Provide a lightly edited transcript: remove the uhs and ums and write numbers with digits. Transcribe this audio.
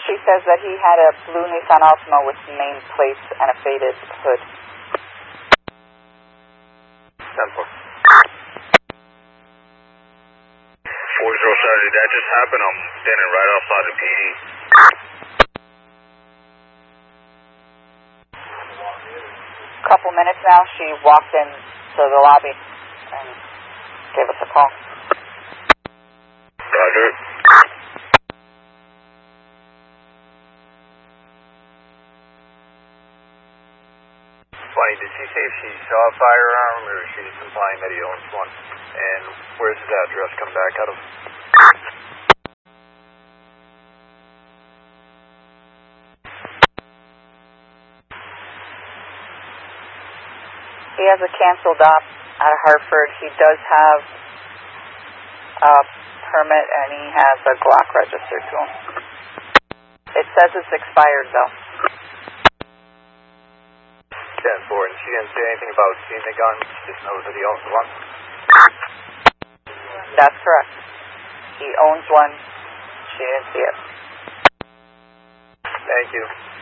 She says that he had a blue Nissan Altima with name plates and a faded hood. 10-4. 40 Saturday, that just happened. I'm standing right outside the PD. Couple minutes now, she walked in to the lobby and gave us a call. Roger. Funny, did she say if she saw a firearm or is she just implying that he owns one? And where's his address come back out of? He has a canceled op out of Hartford. He does have a permit and he has a Glock registered to him. It says it's expired though. 10-4, and she didn't say anything about seeing the gun, she just knows that he owns one. That's correct. He owns one. She didn't see it. Thank you.